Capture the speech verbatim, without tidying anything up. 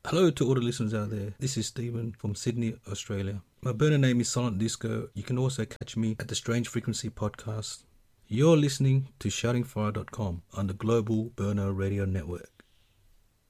Hello to all the listeners out there. This is Stephen from Sydney, Australia. My burner name is Silent Disco. You can also catch me at the Strange Frequency podcast. You're listening to shouting fire dot com on the Global Burner Radio Network.